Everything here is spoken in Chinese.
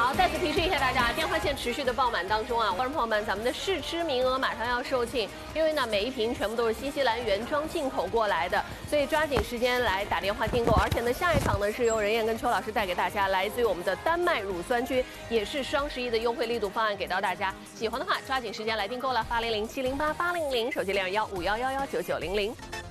好，再次提示一下大家，电话线持续的爆满当中啊，观众朋友们，咱们的试吃名额马上要售罄，因为呢每一瓶全部都是新西兰原装进口过来的，所以抓紧时间来打电话订购。而且呢，下一场呢是由任燕跟邱老师带给大家，来自于我们的丹麦乳酸菌，也是双11的优惠力度方案给到大家。喜欢的话，抓紧时间来订购了，800-708-800，手机215111990。